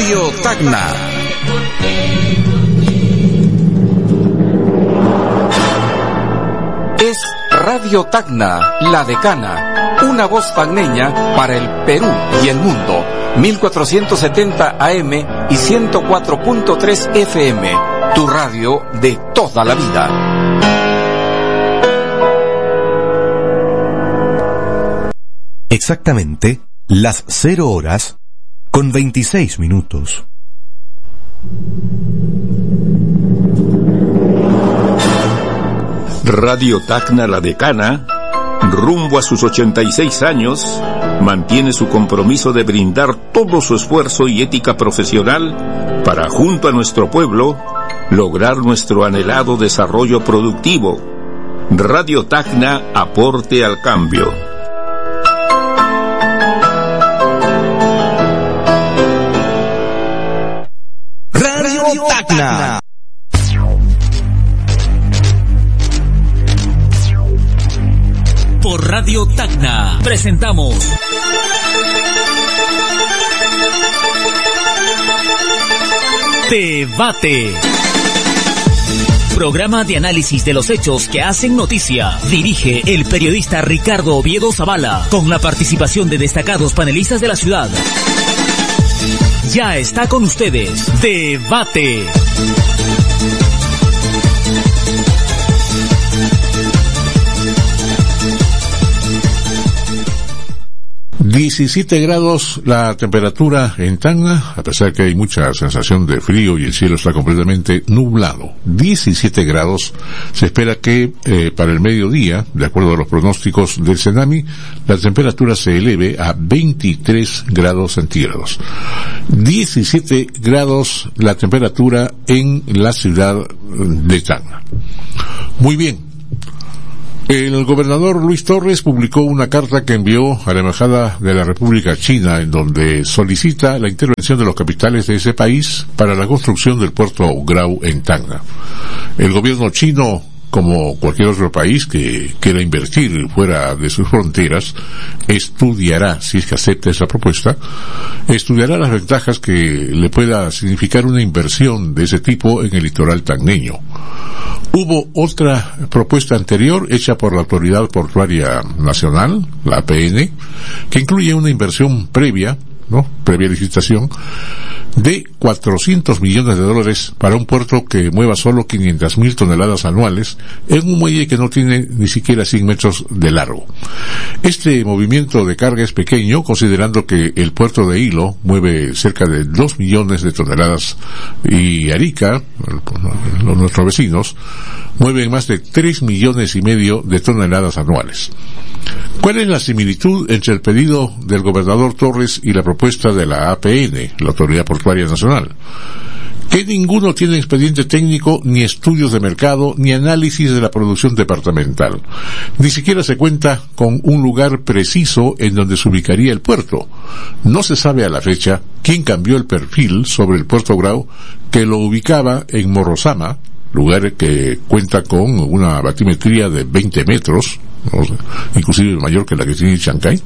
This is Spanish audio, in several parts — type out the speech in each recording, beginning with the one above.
Radio Tacna. Es Radio Tacna, la decana, una voz tacneña para el Perú y el mundo. 1470 AM y 104.3 FM, tu radio de toda la vida. Exactamente las 0 horas con 26 minutos. Radio Tacna La Decana, rumbo a sus 86 años, mantiene su compromiso de brindar todo su esfuerzo y ética profesional para, junto a nuestro pueblo, lograr nuestro anhelado desarrollo productivo. Radio Tacna, aporte al cambio. Radio Tacna. Por Radio Tacna presentamos Debate. Programa de análisis de los hechos que hacen noticia. Dirige el periodista Ricardo Oviedo Zavala, con la participación de destacados panelistas de la ciudad. Ya está con ustedes Debate. 17 grados la temperatura en Tacna, a pesar que hay mucha sensación de frío y el cielo está completamente nublado. 17 grados. Se espera que para el mediodía, de acuerdo a los pronósticos del Senami, la temperatura se eleve a 23 grados centígrados. 17 grados la temperatura en la ciudad de Tacna. Muy bien. El gobernador Luis Torres publicó una carta que envió a la Embajada de la República China, en donde solicita la intervención de los capitales de ese país para la construcción del puerto Grau en Tacna. El gobierno chino, como cualquier otro país que quiera invertir fuera de sus fronteras, estudiará, si es que acepta esa propuesta, estudiará las ventajas que le pueda significar una inversión de ese tipo en el litoral tacneño. Hubo otra propuesta anterior hecha por la Autoridad Portuaria Nacional, la APN, que incluye una inversión previa licitación, de $400 millones para un puerto que mueva solo 500.000 toneladas anuales en un muelle que no tiene ni siquiera 100 metros de largo. Este movimiento de carga es pequeño, considerando que el puerto de Hilo mueve cerca de 2 millones de toneladas y Arica, nuestros vecinos, mueven más de 3 millones y medio de toneladas anuales. ¿Cuál es la similitud entre el pedido del gobernador Torres y la propuesta de la APN, la Autoridad Portuaria Nacional? Que ninguno tiene expediente técnico, ni estudios de mercado, ni análisis de la producción departamental. Ni siquiera se cuenta con un lugar preciso en donde se ubicaría el puerto. No se sabe a la fecha quién cambió el perfil sobre el puerto Grau, que lo ubicaba en Morrosama, lugar que cuenta con una batimetría de 20 metros, inclusive mayor que la que tiene Chancay,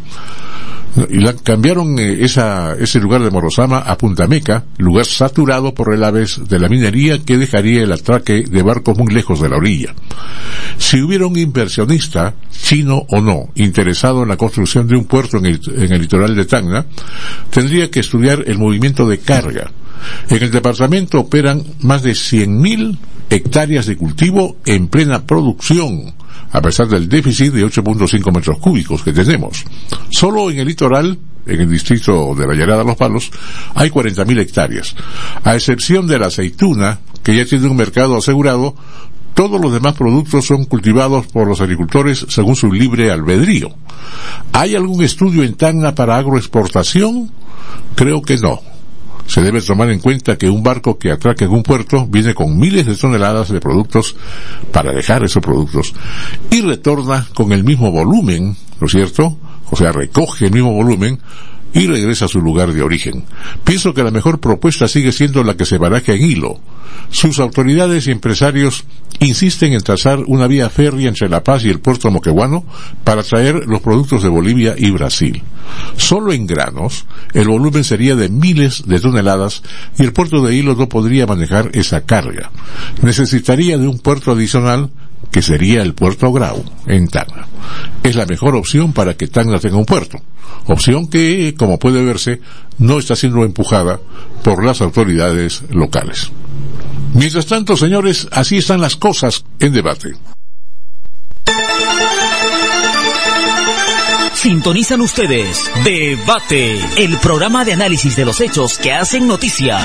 y cambiaron ese lugar de Morrosama a Punta Meca, lugar saturado por relaves de la minería que dejaría el atraque de barcos muy lejos de la orilla. Si hubiera un inversionista, chino o no, interesado en la construcción de un puerto en el litoral de Tacna, tendría que estudiar el movimiento de carga. En el departamento operan más de 100.000 hectáreas de cultivo en plena producción, a pesar del déficit de 8.5 metros cúbicos que tenemos. Solo en el litoral, en el distrito de la Llanada Los Palos, hay 40.000 hectáreas. A excepción de la aceituna, que ya tiene un mercado asegurado, todos los demás productos son cultivados por los agricultores según su libre albedrío. ¿Hay algún estudio en Tacna para agroexportación? Creo que no. Se debe tomar en cuenta que un barco que atraque en un puerto viene con miles de toneladas de productos para dejar esos productos y retorna con el mismo volumen, ¿no es cierto? O sea, recoge el mismo volumen y regresa a su lugar de origen. Pienso que la mejor propuesta sigue siendo la que se baraja en Hilo. Sus autoridades y empresarios insisten en trazar una vía férrea entre La Paz y el puerto moqueguano para traer los productos de Bolivia y Brasil. Solo en granos, el volumen sería de miles de toneladas y el puerto de Ilo no podría manejar esa carga. Necesitaría de un puerto adicional, que sería el puerto Grau, en Tacna. Es la mejor opción para que Tacna tenga un puerto. Opción que, como puede verse, no está siendo empujada por las autoridades locales. Mientras tanto, señores, así están las cosas en debate. Sintonizan ustedes Debate, el programa de análisis de los hechos que hacen noticia.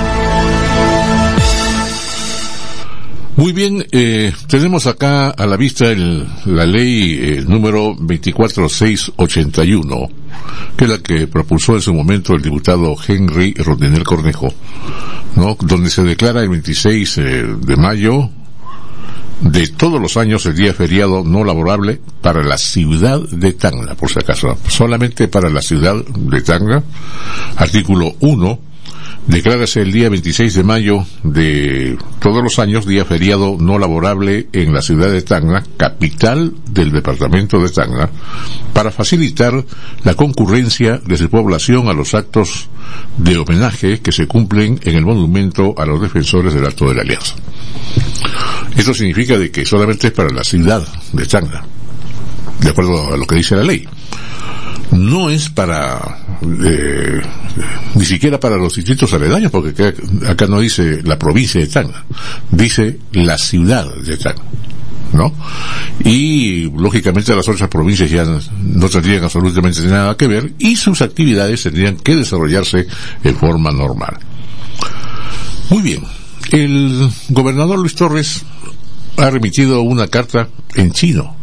Muy bien, tenemos acá a la vista la ley número 24681, que es la que propulsó en su momento el diputado Henry Rodinel Cornejo, ¿no? Donde se declara el 26 de mayo de todos los años el día feriado no laborable para la ciudad de Tacna, por si acaso, solamente para la ciudad de Tacna. Artículo 1. Declárase el día 26 de mayo de todos los años día feriado no laborable en la ciudad de Tacna, capital del departamento de Tacna, para facilitar la concurrencia de su población a los actos de homenaje que se cumplen en el monumento a los defensores del Alto de la Alianza. Esto significa de que solamente es para la ciudad de Tacna, de acuerdo a lo que dice la ley. No es para ni siquiera para los distritos aledaños, porque acá no dice la provincia de Tacna, dice la ciudad de Tacna, ¿no? Y lógicamente las otras provincias ya no tendrían absolutamente nada que ver y sus actividades tendrían que desarrollarse en forma normal. Muy bien, el gobernador Luis Torres ha remitido una carta en chino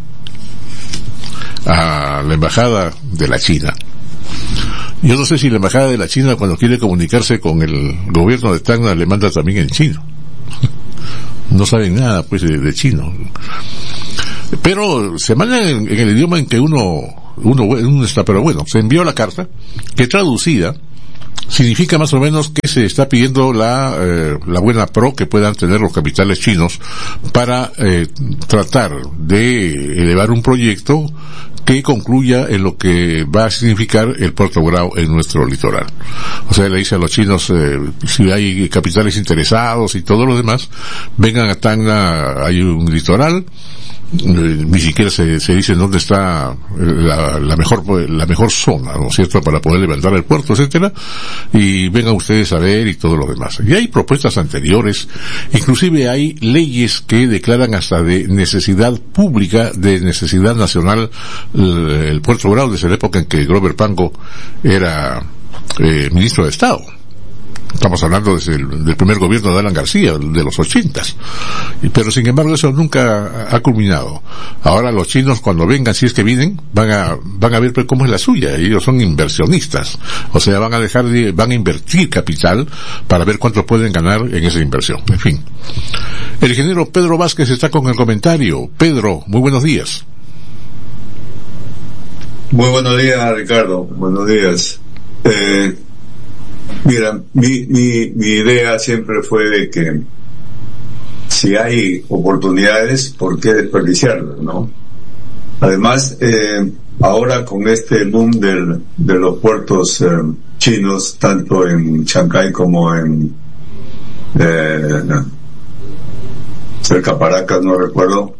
a la embajada de la China. Yo no sé si la embajada de la China, cuando quiere comunicarse con el gobierno de Tacna, le manda también en chino. No saben nada pues de chino, pero se manda en el idioma en que uno está. Pero bueno, se envió la carta, que traducida significa más o menos que se está pidiendo la buena pro que puedan tener los capitales chinos para tratar de elevar un proyecto que concluya en lo que va a significar el Puerto Grau en nuestro litoral. O sea, le dice a los chinos, si hay capitales interesados y todo lo demás, vengan a Tacna, hay un litoral, ni siquiera se dice dónde está la mejor zona, ¿no es cierto?, para poder levantar el puerto, etcétera, y vengan ustedes a ver y todo lo demás. Y hay propuestas anteriores, inclusive hay leyes que declaran hasta de necesidad pública, de necesidad nacional, el Puerto Grau, desde la época en que Grover Pango era ministro de Estado. Estamos hablando del primer gobierno de Alan García, de los 80s. Pero sin embargo eso nunca ha culminado. Ahora los chinos, cuando vengan, si es que vienen, van a ver pues cómo es la suya. Ellos son inversionistas. O sea, van a invertir capital para ver cuánto pueden ganar en esa inversión. En fin. El ingeniero Pedro Vázquez está con el comentario. Pedro, muy buenos días. Muy buenos días, Ricardo. Buenos días. Mira, mi idea siempre fue de que si hay oportunidades, ¿por qué desperdiciarlas, no? Además, ahora con este boom de los puertos chinos, tanto en Chancay como en cerca Paracas, no recuerdo,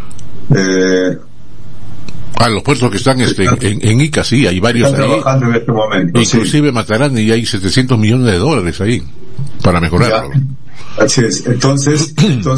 los puertos que están en Ica, sí, hay varios están ahí. Trabajando en este momento. Inclusive sí. Matarani, y hay $700 millones ahí para mejorarlo. Ya. Así es. Entonces,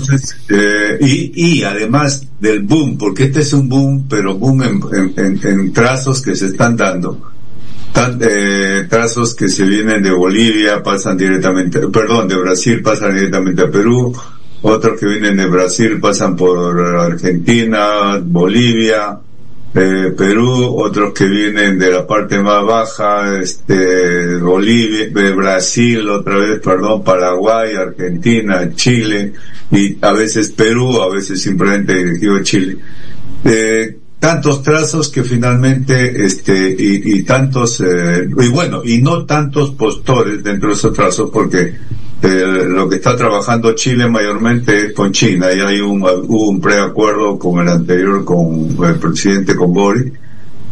y además del boom, porque este es un boom, pero boom en trazos que se están dando. Trazos que se vienen de Bolivia, pasan directamente, de Brasil pasan directamente a Perú, otros que vienen de Brasil pasan por Argentina, Bolivia, Perú, otros que vienen de la parte más baja, Bolivia, Brasil, Paraguay, Argentina, Chile, y a veces Perú, a veces simplemente dirigido a Chile. Tantos trazos que finalmente, y tantos, y no tantos postores dentro de esos trazos, porque lo que está trabajando Chile mayormente es con China, y hubo un preacuerdo con el anterior, con el presidente, con Boric,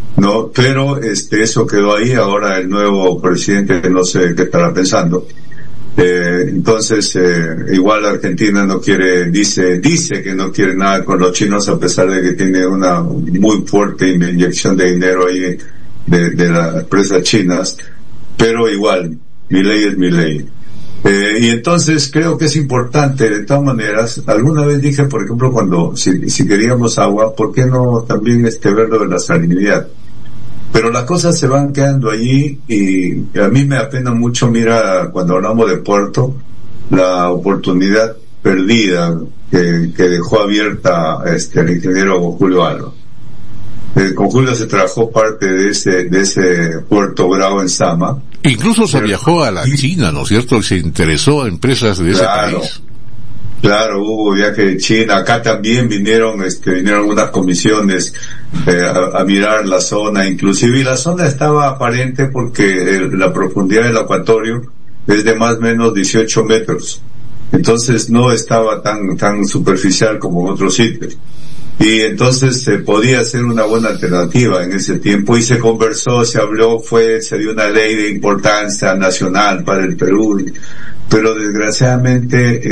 ¿no? Pero eso quedó ahí. Ahora el nuevo presidente no sé qué estará pensando. Entonces igual Argentina no quiere, dice que no quiere nada con los chinos, a pesar de que tiene una muy fuerte inyección de dinero ahí de las empresas chinas, pero igual Milei es Milei. Y entonces creo que es importante, de todas maneras. Alguna vez dije, por ejemplo, cuando si queríamos agua, ¿por qué no también ver lo de la salinidad? Pero las cosas se van quedando allí, y a mí me apena mucho, mira, cuando hablamos de puerto, la oportunidad perdida que dejó abierta el ingeniero Julio Alba. Con Julio se trabajó parte de ese puerto Bravo en Sama. Incluso se viajó a la China, ¿no es cierto? Y se interesó a empresas de ese país. Claro, hubo viaje de China. Acá también vinieron unas comisiones a mirar la zona, inclusive, y la zona estaba aparente porque la profundidad del acuatorio es de más o menos 18 metros. Entonces no estaba tan superficial como en otros sitios. Y entonces podía ser una buena alternativa en ese tiempo, y se conversó, se habló, se dio una ley de importancia nacional para el Perú, pero desgraciadamente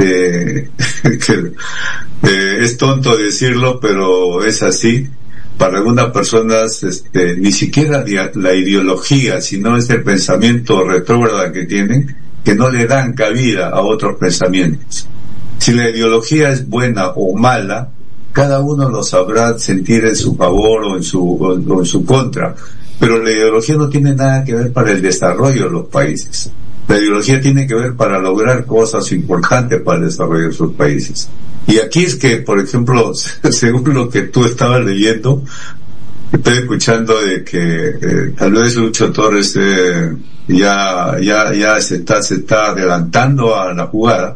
es tonto decirlo, pero es así. Para algunas personas ni siquiera la ideología, sino es el pensamiento retrógrado que tienen, que no le dan cabida a otros pensamientos. Si la ideología es buena o mala, cada uno lo sabrá sentir en su favor o en su contra, pero la ideología no tiene nada que ver para el desarrollo de los países. La ideología tiene que ver para lograr cosas importantes para el desarrollo de sus países. Y aquí es que, por ejemplo, según lo que tú estabas leyendo, estoy escuchando de que tal vez Lucho Torres ya se está adelantando a la jugada,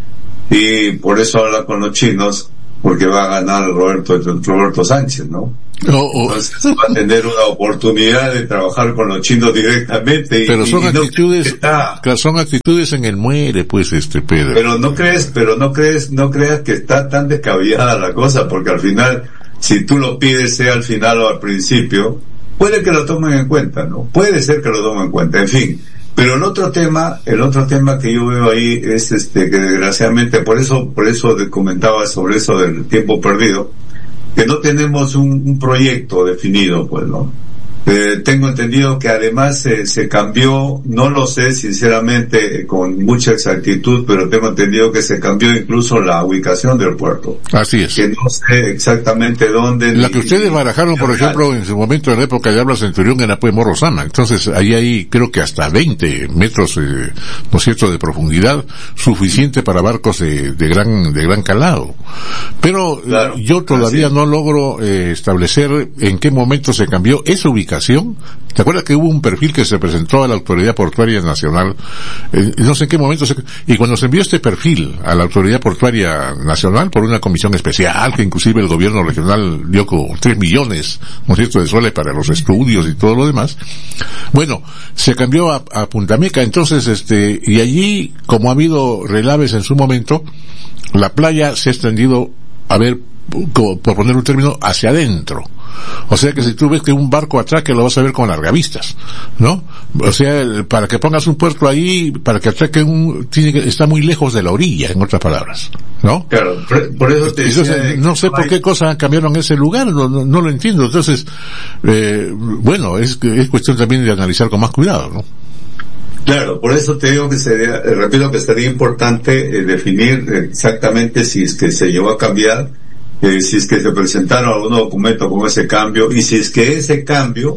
y por eso habla con los chinos, porque va a ganar Roberto Sánchez, ¿no? Entonces va a tener una oportunidad de trabajar con los chinos directamente. Pero son actitudes en el muere, pues, Pedro. Pero no creas que está tan descabellada la cosa, porque al final, si tú lo pides, sea al final o al principio, puede que lo tomen en cuenta, ¿no? Puede ser que lo tomen en cuenta, en fin. Pero el otro tema que yo veo ahí es que desgraciadamente, por eso comentaba sobre eso del tiempo perdido, que no tenemos un proyecto definido, pues, ¿no? Tengo entendido que además se cambió, no lo sé sinceramente con mucha exactitud, pero tengo entendido que se cambió incluso la ubicación del puerto. Así es. Que no sé exactamente dónde. La que ustedes barajaron, por ejemplo, en su momento, en la época de Habla Centurión, era pues Morro Sama. Entonces, ahí hay creo que hasta 20 metros, ¿no es cierto?, de profundidad, suficiente para barcos de gran calado. Pero claro, yo todavía no logro establecer en qué momento se cambió esa ubicación. ¿Te acuerdas que hubo un perfil que se presentó a la Autoridad Portuaria Nacional? No sé en qué momento y cuando se envió este perfil a la Autoridad Portuaria Nacional por una comisión especial, que inclusive el gobierno regional dio como 3 millones, ¿no es cierto?, de soles para los estudios y todo lo demás. Bueno, se cambió a Puntameca, entonces, y allí, como ha habido relaves en su momento, la playa se ha extendido, por poner un término, hacia adentro. O sea que si tú ves que un barco atraque, lo vas a ver con largavistas, ¿no? O sea, para que pongas un puerto ahí, para que atraque está muy lejos de la orilla, en otras palabras, ¿no? Claro, por eso te decía. Entonces, no sé por qué cosa cambiaron ese lugar, no lo entiendo. Entonces, bueno, es cuestión también de analizar con más cuidado, ¿no? Claro, por eso te digo que repito que sería importante definir exactamente si es que se llevó a cambiar, si es que se presentaron algún documento con ese cambio, y si es que ese cambio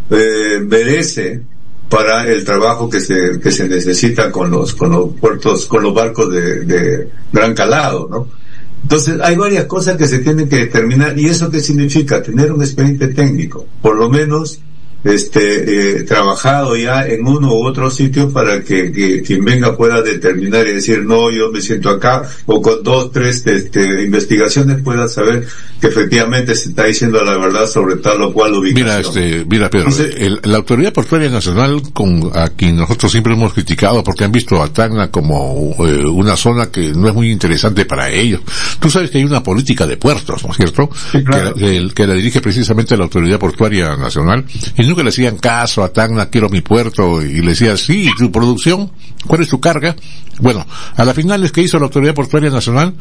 merece para el trabajo que se necesita con los puertos, con los barcos de gran calado, ¿no? Entonces hay varias cosas que se tienen que determinar. ¿Y eso qué significa? Tener un expediente técnico, por lo menos trabajado ya en uno u otro sitio para que quien venga pueda determinar y decir, no, yo me siento acá, o con 2, 3 investigaciones pueda saber que efectivamente se está diciendo la verdad sobre tal o cual ubicación. Mira Pedro, la Autoridad Portuaria Nacional, a quien nosotros siempre hemos criticado porque han visto a Tacna como una zona que no es muy interesante para ellos. Tú sabes que hay una política de puertos, ¿no es cierto? Sí, claro. Que la dirige precisamente la Autoridad Portuaria Nacional, y nunca le hacían caso a Tacna, quiero mi puerto, y le decía, sí, tu producción, ¿cuál es tu carga? Bueno, a la final es que hizo la Autoridad Portuaria Nacional,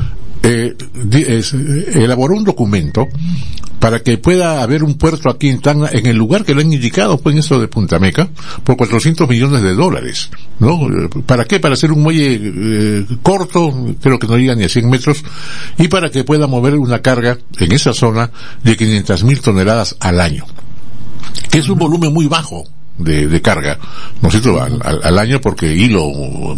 elaboró un documento para que pueda haber un puerto aquí en Tacna, en el lugar que lo han indicado, pues en esto de Punta Meca, por $400 millones, ¿no? ¿Para qué? Para hacer un muelle corto, creo que no llega ni a 100 metros, y para que pueda mover una carga en esa zona de 500.000 toneladas al año, que es un volumen muy bajo de carga, ¿no es cierto?, al año, porque Hilo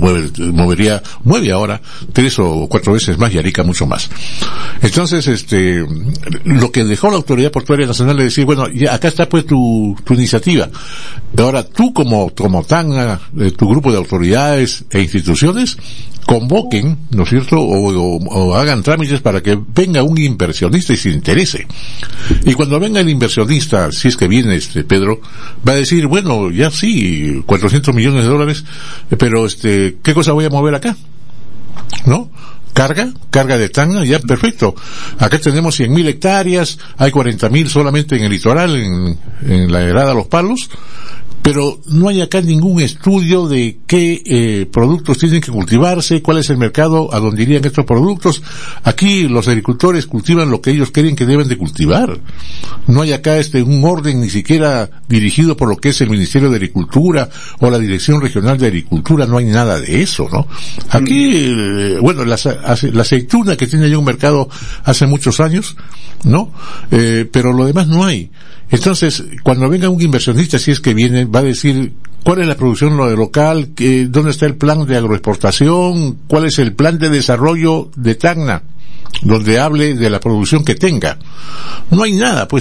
mueve ahora 3 o 4 veces más y Arica mucho más. Entonces, lo que dejó la Autoridad Portuaria Nacional es decir, bueno, ya acá está pues tu iniciativa. Ahora tú como Tacna, tu grupo de autoridades e instituciones, convoquen, ¿no es cierto?, o hagan trámites para que venga un inversionista y se interese. Y cuando venga el inversionista, si es que viene Pedro, va a decir, bueno, ya sí, $400 millones, pero ¿qué cosa voy a mover acá? ¿No? Carga de Tacna, ya perfecto. Acá tenemos 100.000 hectáreas, hay 40.000 solamente en el litoral, en la Herada Los Palos, pero no hay acá ningún estudio de qué productos tienen que cultivarse, cuál es el mercado a donde irían estos productos. Aquí los agricultores cultivan lo que ellos creen que deben de cultivar. No hay acá un orden ni siquiera dirigido por lo que es el Ministerio de Agricultura o la Dirección Regional de Agricultura, no hay nada de eso, ¿no? Aquí, bueno, la aceituna que tiene ya un mercado hace muchos años, ¿no? Pero lo demás no hay. Entonces, cuando venga un inversionista, si es que viene, va a decir cuál es la producción local, dónde está el plan de agroexportación, cuál es el plan de desarrollo de Tacna, donde hable de la producción que tenga. No hay nada, pues,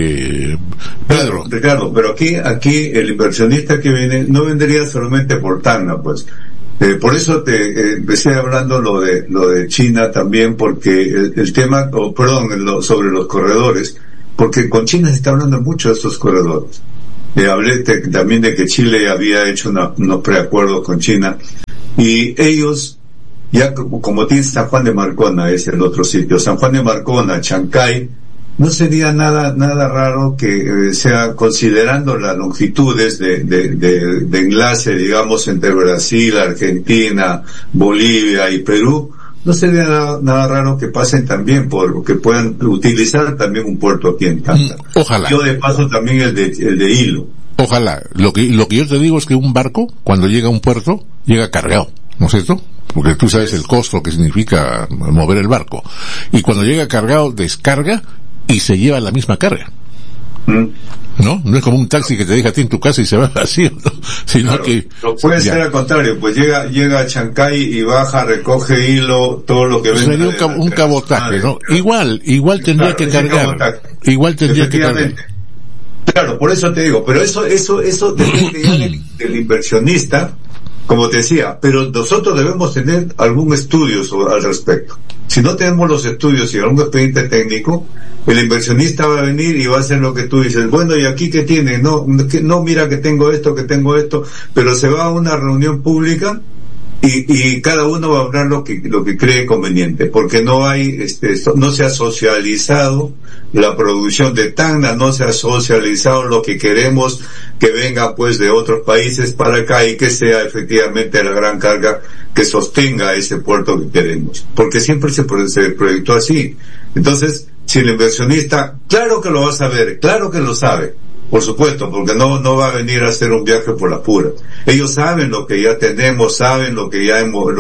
Pedro. Ricardo, pero aquí el inversionista que viene no vendería solamente por Tacna, pues. Por eso te empecé hablando lo de China también, porque el tema, sobre los corredores, porque con China se está hablando mucho de estos corredores. Hablé también de que Chile había hecho unos preacuerdos con China, y ellos, ya como tiene San Juan de Marcona, es el otro sitio, San Juan de Marcona, Chancay, no sería nada raro que sea, considerando las longitudes de enlace, digamos, entre Brasil, Argentina, Bolivia y Perú, no sería nada raro que pasen también que puedan utilizar también un puerto aquí en Tacna. Ojalá. Yo de paso también el de Hilo. Ojalá. Lo que yo te digo es que un barco, cuando llega a un puerto, llega cargado, ¿no es cierto? Porque tú sabes el costo que significa mover el barco. Y cuando llega cargado, descarga y se lleva la misma carga. ¿No? No es como un taxi que te deja a ti en tu casa y se va vacío, ¿no? Sino claro, que puede ser al contrario, pues llega a Chancay y baja, recoge Hilo, todo lo que vende. Sería un cabotaje, ¿no? Claro. Igual tendría que cargar. Igual tendría que cargar. Claro, por eso te digo, pero eso depende ya del inversionista, como te decía, pero nosotros debemos tener algún estudio al respecto. Si no tenemos los estudios y algún expediente técnico, el inversionista va a venir y va a hacer lo que tú dices. Bueno, ¿y aquí qué tiene? No, mira que tengo esto, pero se va a una reunión pública y cada uno va a hablar lo que cree conveniente, porque no hay, no se ha socializado la producción de Tacna, no se ha socializado lo que queremos que venga pues de otros países para acá y que sea efectivamente la gran carga que sostenga ese puerto que queremos, porque siempre se proyectó así. Entonces, si el inversionista, claro que lo va a saber, claro que lo sabe, por supuesto, porque no va a venir a hacer un viaje por la pura. Ellos saben lo que ya tenemos, saben lo que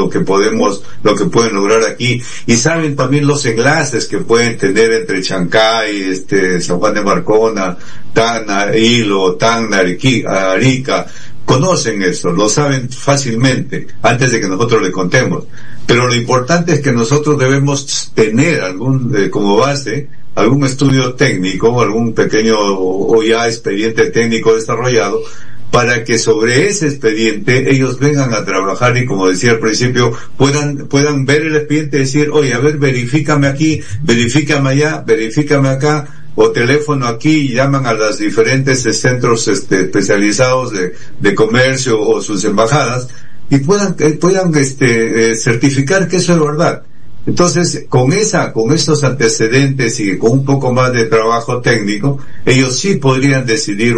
pueden lograr aquí, y saben también los enlaces que pueden tener entre Chancay, San Juan de Marcona, Tacna, Hilo, Tacna, Arica. Conocen eso, lo saben fácilmente, antes de que nosotros le contemos. Pero lo importante es que nosotros debemos tener como base algún estudio técnico, algún pequeño o ya expediente técnico desarrollado, para que sobre ese expediente ellos vengan a trabajar y, como decía al principio, puedan ver el expediente y decir, oye, a ver, verifícame aquí, verifícame allá, verifícame acá, o teléfono aquí, y llaman a los diferentes centros especializados de comercio o sus embajadas, y puedan certificar que eso es verdad. Entonces, con estos antecedentes y con un poco más de trabajo técnico, ellos sí podrían decidir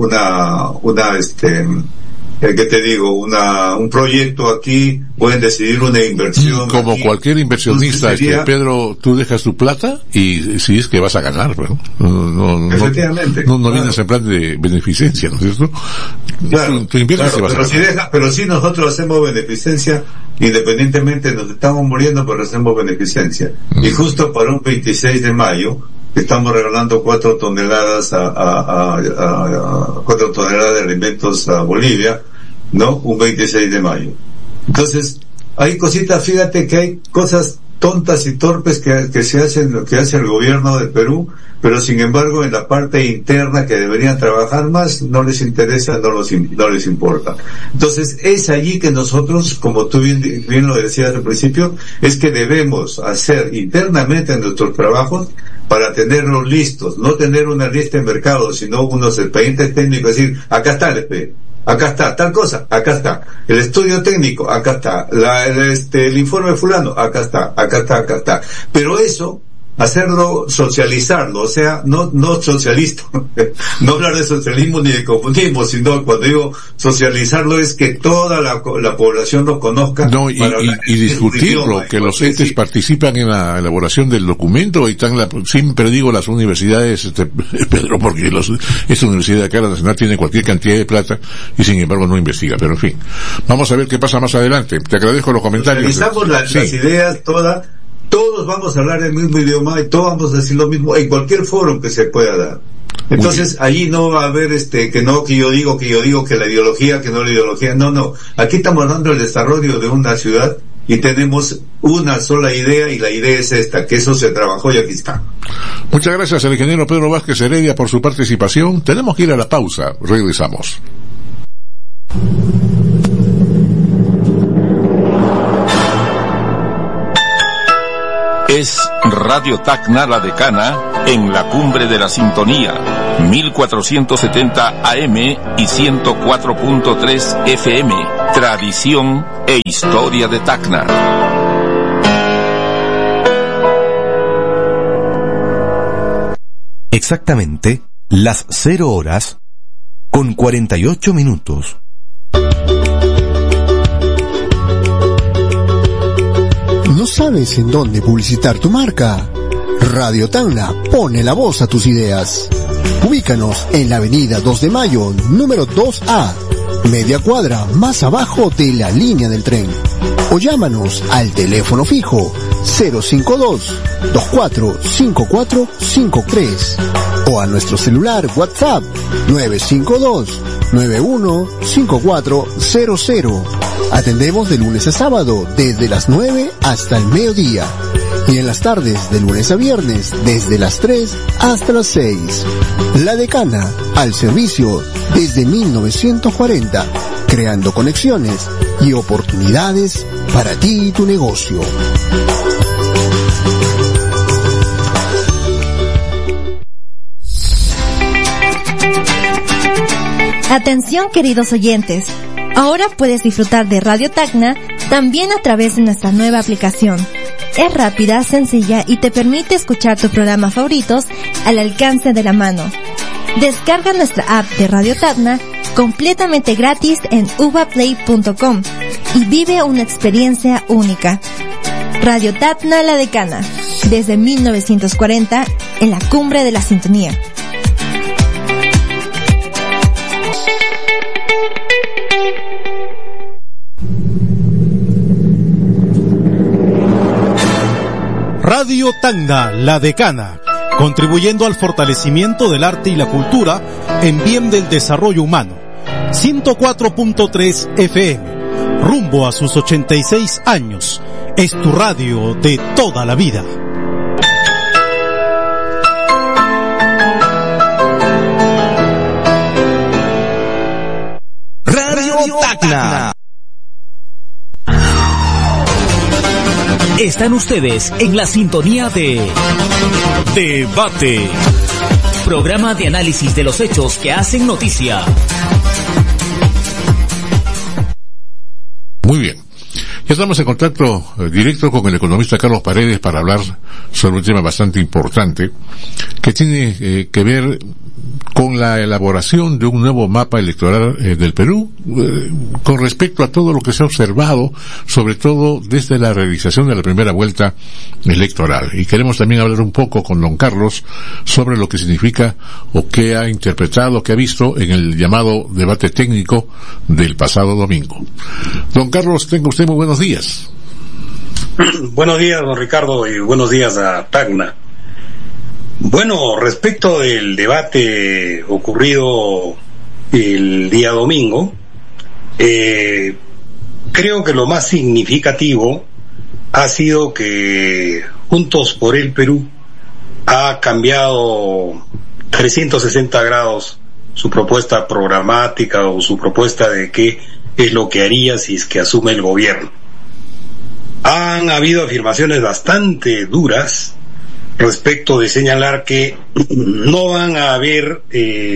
¿qué te digo? Un proyecto aquí, pueden decidir una inversión. Como aquí, cualquier inversionista, Pedro, tú dejas tu plata y si es que vas a ganar, ¿no? Efectivamente. No vienes en plan de beneficencia, ¿no es cierto? Claro, tú inviertes y vas a ganar. Pero si nosotros hacemos beneficencia, independientemente nos estamos muriendo, pero hacemos beneficencia. Y justo para un 26 de mayo, estamos regalando 4 toneladas 4 toneladas de alimentos a Bolivia, ¿no? Un 26 de mayo. Entonces, hay cositas, fíjate que hay cosas tontas y torpes que se hacen, lo que hace el gobierno de Perú, pero sin embargo en la parte interna que deberían trabajar más, no les interesa, no les importa. Entonces, es allí que nosotros, como tú bien lo decías al principio, es que debemos hacer internamente nuestros trabajos para tenerlos listos, no tener una lista de mercado, sino unos expedientes técnicos, decir, acá está el expediente, acá está tal cosa, acá está el estudio técnico, acá está el informe fulano, acá está. Pero eso, hacerlo, socializarlo, o sea, no socialista, no hablar de socialismo ni de comunismo, sino cuando digo socializarlo es que toda la población lo conozca. No, y discutirlo, que los entes participan en la elaboración del documento. Ahí están siempre digo las universidades, Pedro, porque esta universidad de acá, la nacional, tiene cualquier cantidad de plata y sin embargo no investiga, pero en fin. Vamos a ver qué pasa más adelante. Te agradezco los comentarios. Revisamos las ideas todos vamos a hablar el mismo idioma y todos vamos a decir lo mismo en cualquier foro que se pueda dar. Entonces, allí no va a haber que yo digo que la ideología, que no la ideología. No. Aquí estamos hablando del desarrollo de una ciudad y tenemos una sola idea, y la idea es esta, que eso se trabajó y aquí está. Muchas gracias al ingeniero Pedro Vázquez Heredia por su participación. Tenemos que ir a la pausa. Regresamos. Es Radio Tacna La Decana en la cumbre de la sintonía, 1470 AM y 104.3 FM. Tradición e historia de Tacna. Exactamente las 0 horas con 48 minutos. ¿No sabes en dónde publicitar tu marca? Radio Tacna pone la voz a tus ideas. Ubícanos en la avenida 2 de Mayo, número 2A, media cuadra más abajo de la línea del tren. O llámanos al teléfono fijo 052-245453 o a nuestro celular WhatsApp 952-915400. Atendemos de lunes a sábado desde las 9 hasta el mediodía y en las tardes de lunes a viernes desde las 3 hasta las 6. La Decana, al servicio desde 1940, creando conexiones y oportunidades para ti y tu negocio. Atención, queridos oyentes. Ahora puedes disfrutar de Radio Tacna también a través de nuestra nueva aplicación. Es rápida, sencilla y te permite escuchar tus programas favoritos al alcance de la mano. Descarga nuestra app de Radio Tacna completamente gratis en uvaplay.com y vive una experiencia única. Radio Tacna La Decana, desde 1940 en la cumbre de la sintonía. Radio Tacna La Decana, contribuyendo al fortalecimiento del arte y la cultura en bien del desarrollo humano. 104.3 FM, rumbo a sus 86 años. Es tu radio de toda la vida. Están ustedes en la sintonía de Debate, programa de análisis de los hechos que hacen noticia. Muy bien. Ya estamos en contacto directo con el economista Carlos Paredes para hablar sobre un tema bastante importante que tiene que ver con la elaboración de un nuevo mapa electoral del Perú con respecto a todo lo que se ha observado, sobre todo desde la realización de la primera vuelta electoral. Y queremos también hablar un poco con don Carlos sobre lo que significa o qué ha interpretado, qué ha visto en el llamado debate técnico del pasado domingo. Don Carlos, tenga usted muy buenos días. Buenos días, don Ricardo, y buenos días a Tacna. Bueno, respecto del debate ocurrido el día domingo, creo que lo más significativo ha sido que Juntos por el Perú ha cambiado 360 grados su propuesta programática o su propuesta de qué es lo que haría si es que asume el gobierno. Han habido afirmaciones bastante duras respecto de señalar que no van a haber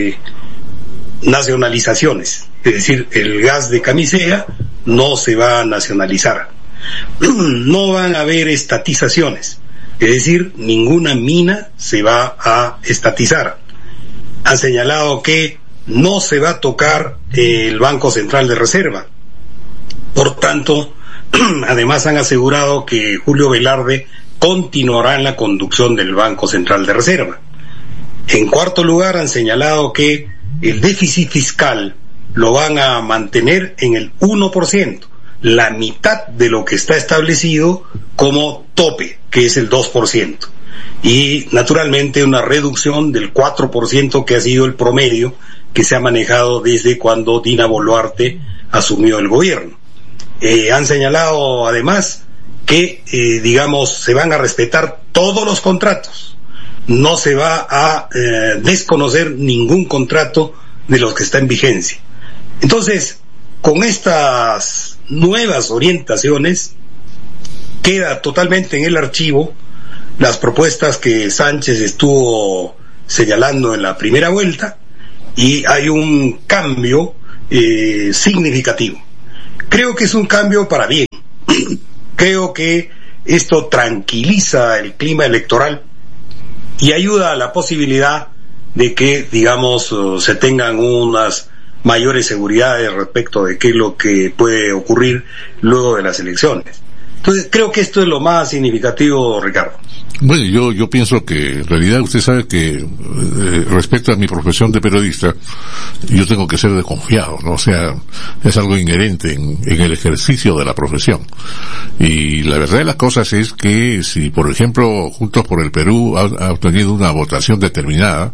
nacionalizaciones, es decir, el gas de Camisea no se va a nacionalizar, no van a haber estatizaciones, es decir, ninguna mina se va a estatizar. Han señalado que no se va a tocar el Banco Central de Reserva. Por tanto, además han asegurado que Julio Velarde continuará en la conducción del Banco Central de Reserva. En cuarto lugar, han señalado que el déficit fiscal lo van a mantener en el 1%, la mitad de lo que está establecido como tope, que es el 2%. Y naturalmente una reducción del 4% que ha sido el promedio que se ha manejado desde cuando Dina Boluarte asumió el gobierno. Han señalado además que, se van a respetar todos los contratos. No se va a desconocer ningún contrato de los que está en vigencia. Entonces, con estas nuevas orientaciones, queda totalmente en el archivo las propuestas que Sánchez estuvo señalando en la primera vuelta, y hay un cambio significativo. Creo que es un cambio para bien. Creo que esto tranquiliza el clima electoral y ayuda a la posibilidad de que, se tengan unas mayores seguridades respecto de qué es lo que puede ocurrir luego de las elecciones. Entonces, creo que esto es lo más significativo, Ricardo. Bueno, yo pienso que en realidad usted sabe que respecto a mi profesión de periodista, yo tengo que ser desconfiado, ¿no? O sea, es algo inherente en el ejercicio de la profesión. Y la verdad de las cosas es que si, por ejemplo, Juntos por el Perú ha obtenido una votación determinada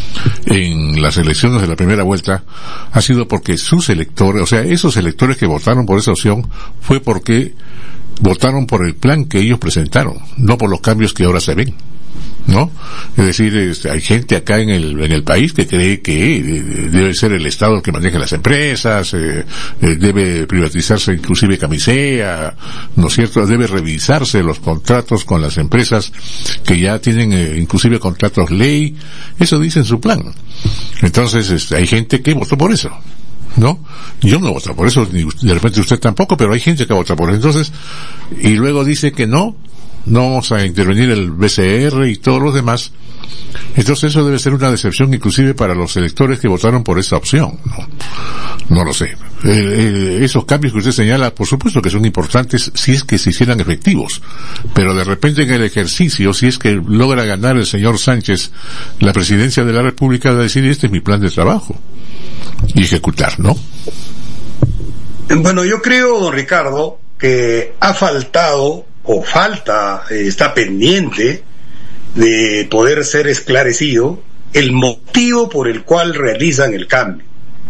en las elecciones de la primera vuelta, ha sido porque sus electores, o sea, esos electores que votaron por esa opción, fue porque votaron por el plan que ellos presentaron, no por los cambios que ahora se ven, ¿no? Es decir, hay gente acá en el país que cree que debe ser el Estado el que maneje las empresas, debe privatizarse inclusive Camisea, ¿no es cierto? Debe revisarse los contratos con las empresas que ya tienen inclusive contratos ley, eso dice en su plan. Entonces, hay gente que votó por eso, ¿no? Yo no voto por eso, ni de repente usted tampoco, pero hay gente que vota por eso. Entonces, y luego dice que no vamos a intervenir el BCR y todos los demás. Entonces eso debe ser una decepción inclusive para los electores que votaron por esa opción, no lo sé. Esos cambios que usted señala, por supuesto que son importantes si es que se hicieran efectivos, pero de repente en el ejercicio, si es que logra ganar el señor Sánchez la presidencia de la República, va a decir, este es mi plan de trabajo, y ejecutar, ¿no? Bueno, yo creo, don Ricardo, que ha faltado o está pendiente de poder ser esclarecido el motivo por el cual realizan el cambio.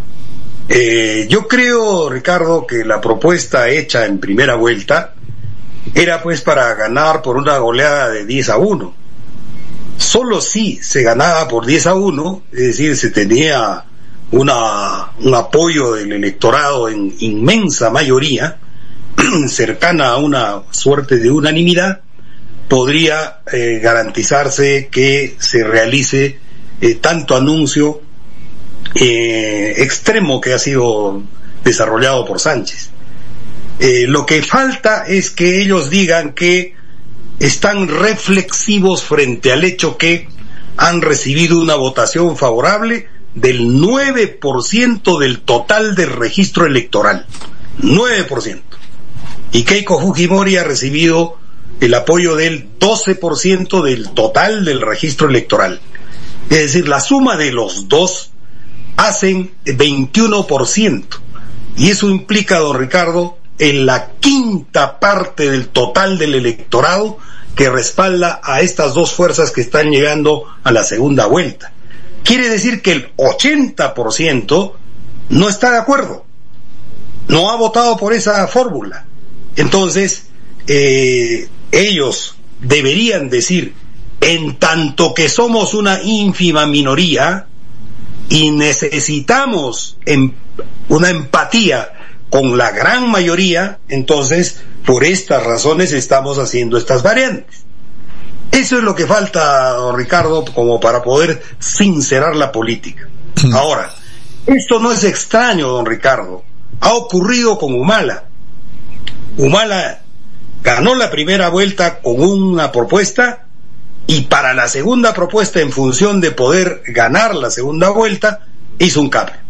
Yo creo, Ricardo, que la propuesta hecha en primera vuelta era pues para ganar por una goleada de 10-1. Solo si se ganaba por 10-1, es decir, se tenía un apoyo del electorado en inmensa mayoría, cercana a una suerte de unanimidad, podría garantizarse que se realice tanto anuncio extremo que ha sido desarrollado por Sánchez. Lo que falta es que ellos digan que están reflexivos frente al hecho que han recibido una votación favorable del 9% del total del registro electoral. 9%. Y Keiko Fujimori ha recibido el apoyo del 12% del total del registro electoral. Es decir, la suma de los dos hacen 21%. Y eso implica, don Ricardo, en la quinta parte del total del electorado que respalda a estas dos fuerzas que están llegando a la segunda vuelta. Quiere decir que el 80% no está de acuerdo, no ha votado por esa fórmula. Entonces, ellos deberían decir, en tanto que somos una ínfima minoría y necesitamos una empatía con la gran mayoría, entonces por estas razones estamos haciendo estas variantes. Eso es lo que falta, don Ricardo, como para poder sincerar la política. Ahora, esto no es extraño, don Ricardo. Ha ocurrido con Humala. Humala ganó la primera vuelta con una propuesta y para la segunda propuesta, en función de poder ganar la segunda vuelta, hizo un cambio.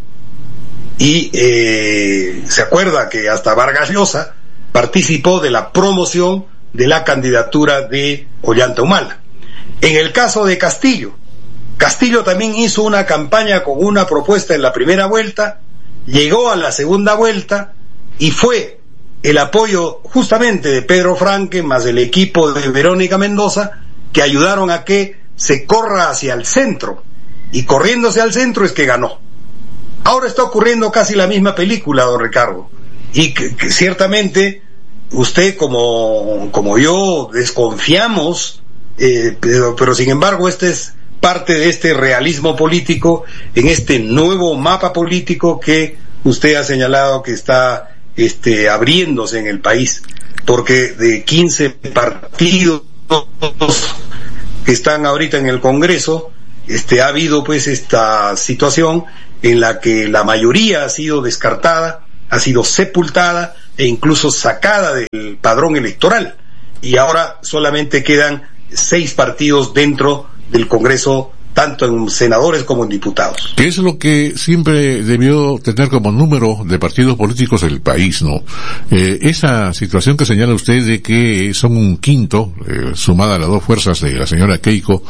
Y se acuerda que hasta Vargas Llosa participó de la promoción de la candidatura de Ollanta Humala. En el caso de Castillo también hizo una campaña con una propuesta en la primera vuelta, llegó a la segunda vuelta y fue el apoyo justamente de Pedro Franque más el equipo de Verónica Mendoza que ayudaron a que se corra hacia el centro, y corriéndose al centro es que ganó. Ahora está ocurriendo casi la misma película, don Ricardo, y que ciertamente usted como yo desconfiamos, pero sin embargo este es parte de este realismo político en este nuevo mapa político que usted ha señalado que está abriéndose en el país, porque de 15 partidos que están ahorita en el Congreso, ha habido pues esta situación en la que la mayoría ha sido descartada, ha sido sepultada e incluso sacada del padrón electoral, y ahora solamente quedan 6 partidos dentro del Congreso, tanto en senadores como en diputados. Que es lo que siempre debió tener como número de partidos políticos el país, ¿no? Esa situación que señala usted de que son un quinto, sumada a las dos fuerzas de la señora Keiko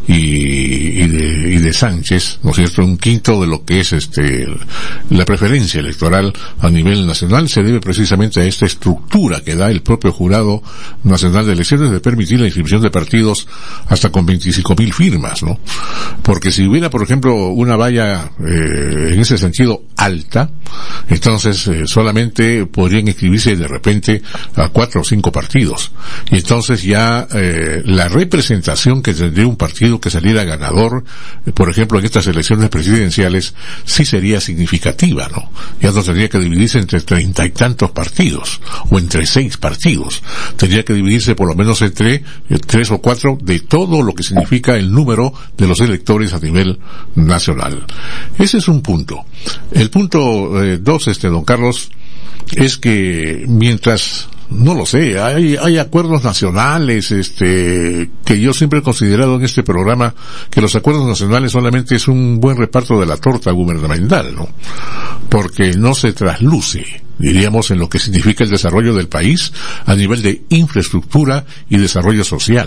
y de Sánchez, ¿no es cierto? Un quinto de lo que es la preferencia electoral a nivel nacional, se debe precisamente a esta estructura que da el propio Jurado Nacional de Elecciones de permitir la inscripción de partidos hasta con 25.000 firmas, ¿no? Porque si hubiera, por ejemplo, una valla en ese sentido alta, entonces solamente podrían inscribirse de repente a 4 o 5 partidos, y entonces ya la representación que tendría un partido que saliera ganador, por ejemplo en estas elecciones presidenciales, sí sería significativa, ¿no? Ya no tendría que dividirse entre 30 y tantos partidos o entre 6 partidos, tendría que dividirse por lo menos entre 3 o 4 de todo lo que significa el número de los electores a nivel nacional. Ese es un punto. El punto 2, don Carlos, es que mientras, no lo sé, hay acuerdos nacionales, que yo siempre he considerado en este programa que los acuerdos nacionales solamente es un buen reparto de la torta gubernamental, ¿no? Porque no se trasluce, diríamos, en lo que significa el desarrollo del país a nivel de infraestructura y desarrollo social.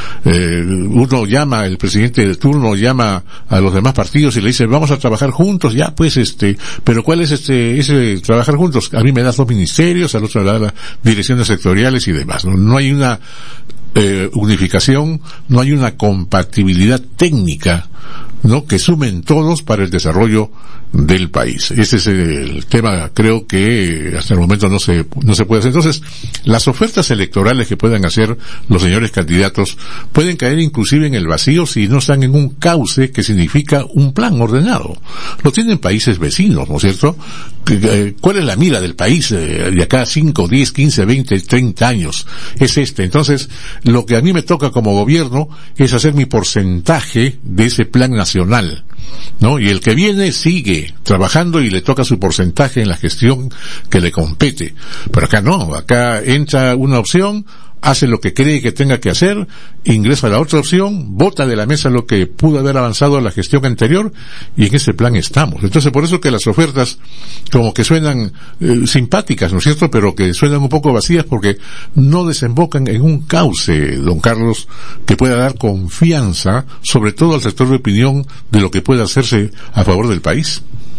El presidente de turno llama a los demás partidos y le dice, vamos a trabajar juntos, ya pues, pero ¿cuál es ese trabajar juntos? A mí me das 2 ministerios, al otro lado direcciones sectoriales y demás, ¿no? No hay una unificación, no hay una compatibilidad técnica ¿no? Que sumen todos para el desarrollo del país. Ese es el tema, creo que hasta el momento no se puede hacer. Entonces, las ofertas electorales que puedan hacer los señores candidatos pueden caer inclusive en el vacío si no están en un cauce que significa un plan ordenado. Lo tienen países vecinos, ¿no es cierto? ¿Cuál es la mira del país de acá 5, 10, 15, 20, 30 años? Es Entonces, lo que a mí me toca como gobierno es hacer mi porcentaje de ese plan nacional, ¿no? Y el que viene sigue trabajando y le toca su porcentaje en la gestión que le compete. Pero acá no, acá entra una opción, hace lo que cree que tenga que hacer, ingresa a la otra opción, bota de la mesa lo que pudo haber avanzado en la gestión anterior, y en ese plan estamos. Entonces, por eso que las ofertas como que suenan simpáticas, ¿no es cierto?, pero que suenan un poco vacías porque no desembocan en un cauce, don Carlos, que pueda dar confianza, sobre todo al sector de opinión, de lo que pueda hacerse a favor del país.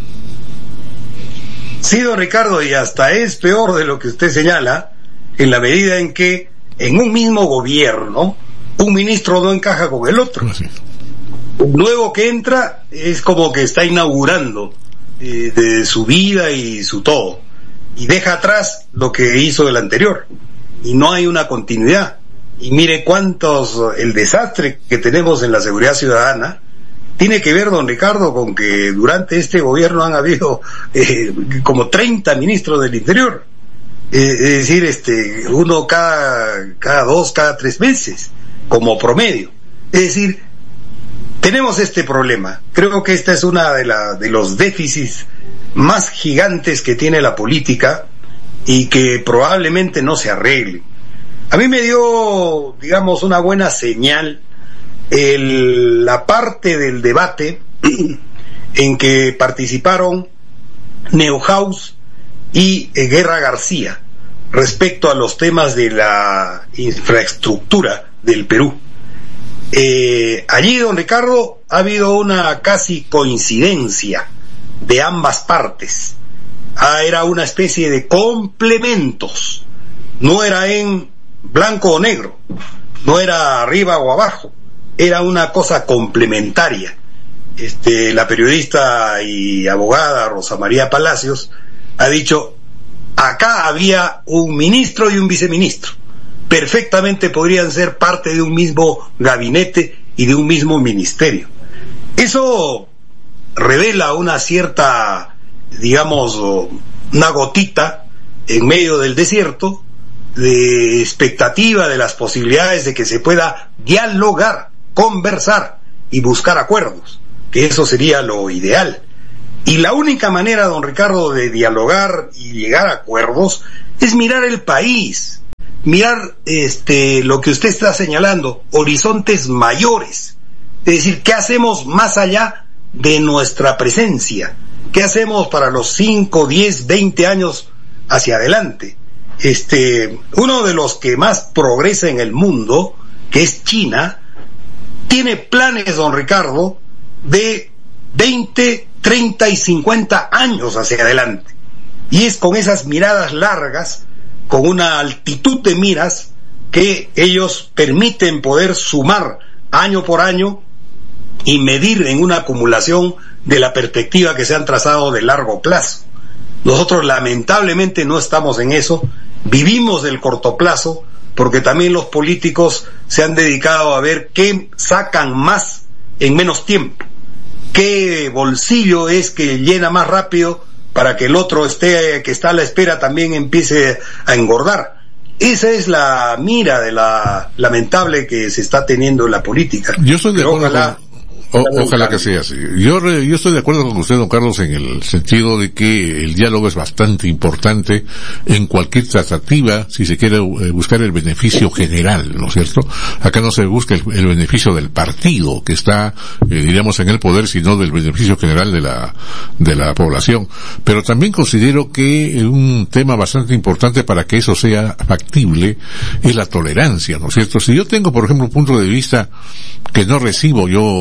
Sí, don Ricardo, y hasta es peor de lo que usted señala, en la medida en que en un mismo gobierno un ministro no encaja con el otro. Un nuevo que entra es como que está inaugurando de su vida y su todo, y deja atrás lo que hizo el anterior, y no hay una continuidad. Y mire el desastre que tenemos en la seguridad ciudadana tiene que ver, don Ricardo, con que durante este gobierno han habido como 30 ministros del Interior. Es decir, uno cada 2, cada 3 meses, como promedio. Es decir, tenemos este problema. Creo que esta es una de los déficits más gigantes que tiene la política y que probablemente no se arregle. A mí me dio, digamos, una buena señal la parte del debate en que participaron Neuhaus y Guerra García respecto a los temas de la infraestructura del Perú. Allí, don Ricardo, ha habido una casi coincidencia de ambas partes. Era una especie de complementos, no era en blanco o negro, no era arriba o abajo, era una cosa complementaria. La periodista y abogada Rosa María Palacios ha dicho: acá había un ministro y un viceministro, perfectamente podrían ser parte de un mismo gabinete y de un mismo ministerio. Eso revela una cierta, digamos, una gotita en medio del desierto de expectativa de las posibilidades de que se pueda dialogar, conversar y buscar acuerdos, que eso sería lo ideal. Y la única manera, don Ricardo, de dialogar y llegar a acuerdos es mirar el país, mirar lo que usted está señalando, horizontes mayores. Es decir, ¿qué hacemos más allá de nuestra presencia? ¿Qué hacemos para los 5, 10, 20 años hacia adelante? Uno de los que más progresa en el mundo, que es China, tiene planes, don Ricardo, de 20, 30 y 50 años hacia adelante. Y es con esas miradas largas, con una altitud de miras, que ellos permiten poder sumar año por año y medir en una acumulación de la perspectiva que se han trazado de largo plazo. Nosotros lamentablemente no estamos en eso, vivimos del corto plazo, porque también los políticos se han dedicado a ver qué sacan más en menos tiempo, qué bolsillo es que llena más rápido para que el otro que está a la espera también empiece a engordar. Esa es la mira de la lamentable que se está teniendo en la política. Yo estoy de acuerdo ojalá que sea así. Yo estoy de acuerdo con usted, don Carlos, en el sentido de que el diálogo es bastante importante en cualquier tratativa, si se quiere buscar el beneficio general, ¿no es cierto? Acá no se busca el beneficio del partido que está, diríamos, en el poder, sino del beneficio general de la población. Pero también considero que un tema bastante importante para que eso sea factible es la tolerancia, ¿no es cierto? Si yo tengo, por ejemplo, un punto de vista que no recibo yo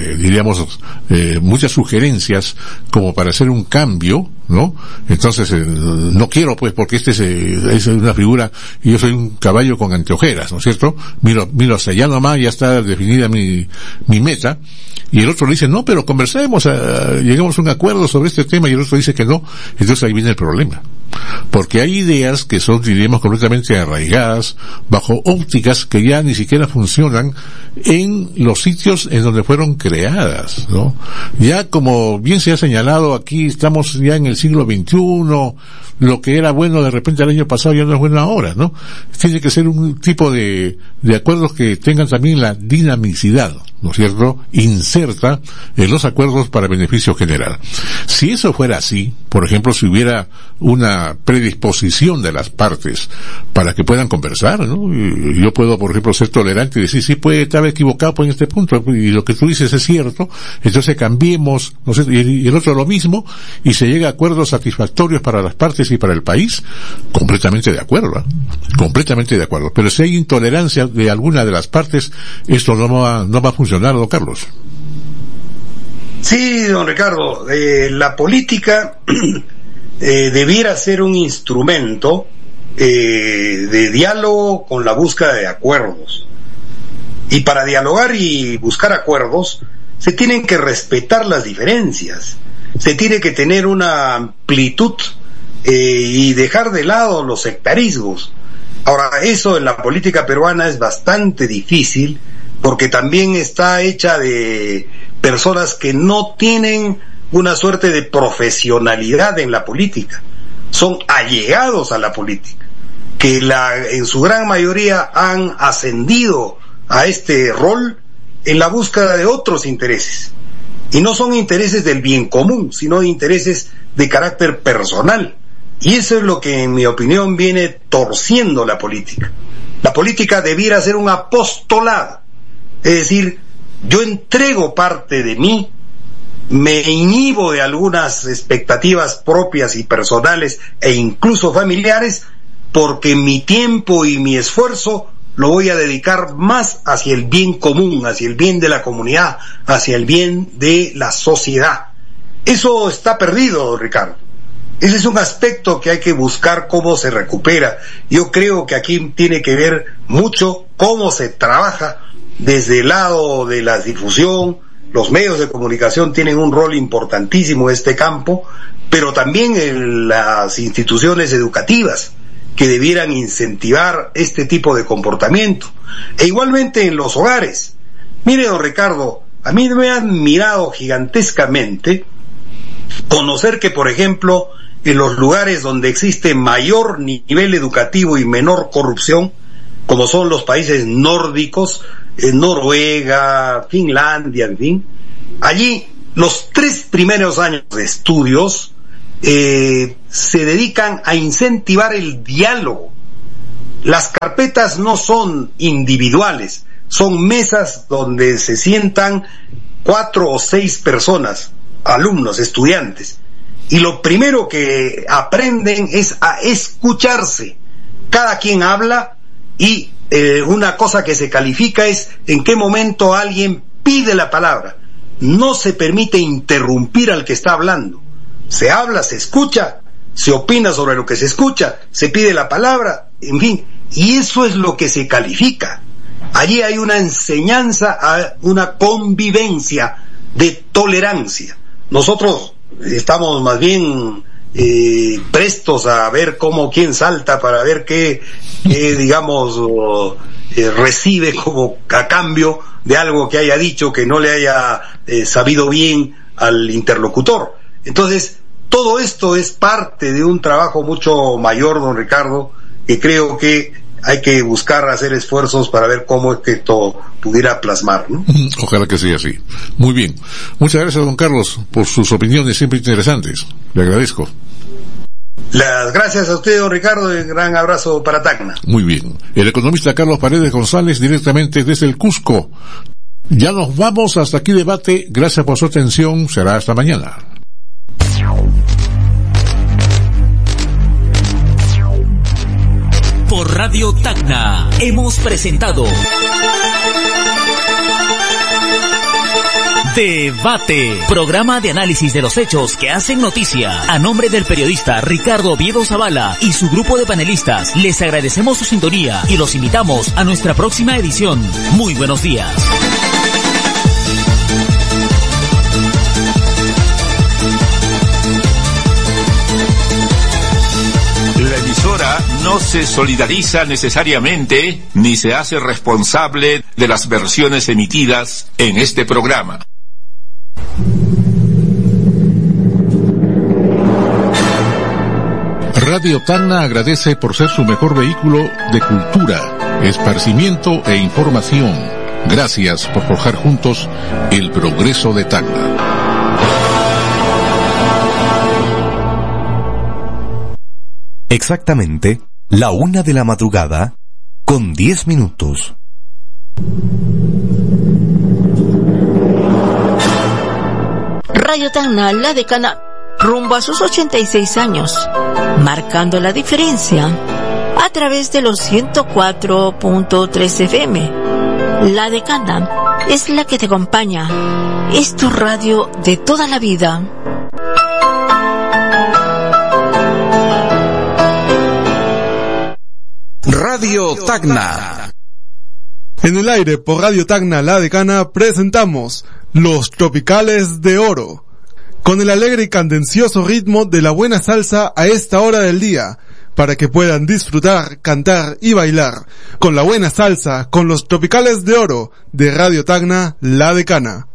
diríamos, muchas sugerencias como para hacer un cambio, ¿no? Entonces, no quiero, pues, porque es una figura, y yo soy un caballo con anteojeras, ¿no es cierto? Miro hacia allá nomás, ya está definida mi meta, y el otro le dice, no, pero conversemos, llegamos a un acuerdo sobre este tema, y el otro dice que no. Entonces ahí viene el problema. Porque hay ideas que son, diríamos, completamente arraigadas, bajo ópticas que ya ni siquiera funcionan en los sitios en donde fueron creadas, ¿no? Ya, como bien se ha señalado, aquí estamos ya en el siglo XXI, lo que era bueno de repente el año pasado ya no es bueno ahora, ¿no? Tiene que ser un tipo de acuerdos que tengan también la dinamicidad, ¿no es cierto?, inserta en los acuerdos para beneficio general. Si eso fuera así, por ejemplo, si hubiera una predisposición de las partes para que puedan conversar, ¿no? Yo puedo, por ejemplo, ser tolerante y decir, sí, puede estar equivocado en este punto, y lo que tú dices es cierto, entonces cambiemos, ¿no sé? Y el otro lo mismo, y se llega a acuerdos satisfactorios para las partes y para el país. Completamente de acuerdo, ¿eh? Completamente de acuerdo. Pero si hay intolerancia de alguna de las partes, esto no va a funcionar, don Carlos. Sí, don Ricardo, la política debiera ser un instrumento de diálogo con la búsqueda de acuerdos. Y para dialogar y buscar acuerdos, se tienen que respetar las diferencias, se tiene que tener una amplitud y dejar de lado los sectarismos. Ahora, eso en la política peruana es bastante difícil, porque también está hecha de personas que no tienen una suerte de profesionalidad en la política, son allegados a la política, que en su gran mayoría han ascendido a este rol en la búsqueda de otros intereses, y no son intereses del bien común, sino intereses de carácter personal. Y eso es lo que, en mi opinión, viene torciendo la política. La política debiera ser un apostolado, es decir, yo entrego parte de mí, me inhibo de algunas expectativas propias y personales e incluso familiares, porque mi tiempo y mi esfuerzo lo voy a dedicar más hacia el bien común, hacia el bien de la comunidad, hacia el bien de la sociedad. Eso está perdido, Ricardo. Ese es un aspecto que hay que buscar cómo se recupera. Yo creo que aquí tiene que ver mucho cómo se trabaja desde el lado de la difusión. Los medios de comunicación tienen un rol importantísimo en este campo, pero también en las instituciones educativas, que debieran incentivar este tipo de comportamiento. E igualmente en los hogares. Mire, don Ricardo, a mí me ha admirado gigantescamente conocer que, por ejemplo, en los lugares donde existe mayor nivel educativo y menor corrupción, como son los países nórdicos, Noruega, Finlandia, en fin, allí los 3 primeros años de estudios se dedican a incentivar el diálogo. Las carpetas no son individuales, son mesas donde se sientan 4 o 6 personas, alumnos, estudiantes, y lo primero que aprenden es a escucharse. Cada quien habla, y una cosa que se califica es en qué momento alguien pide la palabra. No se permite interrumpir al que está hablando. Se habla, se escucha, se opina sobre lo que se escucha, se pide la palabra, en fin, y eso es lo que se califica. Allí hay una enseñanza, a una convivencia de tolerancia. Nosotros estamos más bien prestos a ver quién salta para ver qué digamos recibe como a cambio de algo que haya dicho que no le haya sabido bien al interlocutor. Entonces, todo esto es parte de un trabajo mucho mayor, don Ricardo, que creo que hay que buscar hacer esfuerzos para ver cómo es que esto pudiera plasmar, ¿no? Ojalá que sea así. Muy bien. Muchas gracias, don Carlos, por sus opiniones siempre interesantes. Le agradezco. Las gracias a usted, don Ricardo, y un gran abrazo para Tacna. Muy bien. El economista Carlos Paredes González, directamente desde el Cusco. Ya nos vamos. Hasta aquí debate. Gracias por su atención. Será hasta mañana. Por Radio Tacna hemos presentado Debate, programa de análisis de los hechos que hacen noticia. A nombre del periodista Ricardo Oviedo Zavala y su grupo de panelistas, les agradecemos su sintonía y los invitamos a nuestra próxima edición. Muy buenos días. La emisora no se solidariza necesariamente ni se hace responsable de las versiones emitidas en este programa. Radio Tacna agradece por ser su mejor vehículo de cultura, esparcimiento e información. Gracias por forjar juntos el progreso de Tacna. Exactamente, 1:00 con 10 minutos. Radio Tacna, la decana, rumbo a sus 86 años, marcando la diferencia a través de los 104.3 FM. La decana es la que te acompaña, es tu radio de toda la vida. Radio Tacna. En el aire por Radio Tacna, la decana, presentamos Los Tropicales de Oro, con el alegre y candencioso ritmo de la buena salsa a esta hora del día, para que puedan disfrutar, cantar y bailar con la buena salsa, con Los Tropicales de Oro de Radio Tacna, la decana.